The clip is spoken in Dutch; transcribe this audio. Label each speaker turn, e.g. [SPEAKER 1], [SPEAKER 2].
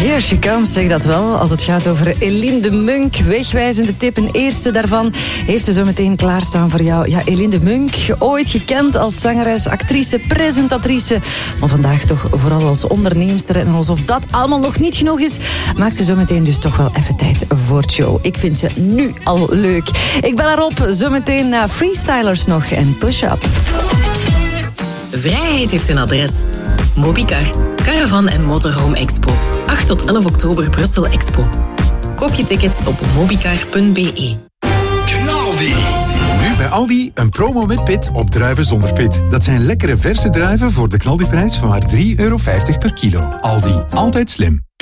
[SPEAKER 1] Here she comes, zeg dat wel. Als het gaat over Eline de Munk, wegwijzende tip. Een eerste daarvan heeft ze zo meteen klaarstaan voor jou. Ja, Eline de Munk, ooit gekend als zangeres, actrice, presentatrice. Maar vandaag toch vooral als onderneemster. En alsof dat allemaal nog niet genoeg is, maakt ze zo meteen dus toch wel even tijd voor het show. Ik vind ze nu al leuk. Ik bel haar op, zo meteen na Freestylers nog en Push Up.
[SPEAKER 2] Vrijheid heeft een adres. Mobicar, Caravan en Motorhome Expo. 8 tot 11 oktober Brussel Expo. Koop je tickets op mobicar.be.
[SPEAKER 3] Knaldi. Nu bij Aldi een promo met pit op druiven zonder pit. Dat zijn lekkere verse druiven voor de knaldiprijs van maar €3,50 per kilo. Aldi, altijd slim.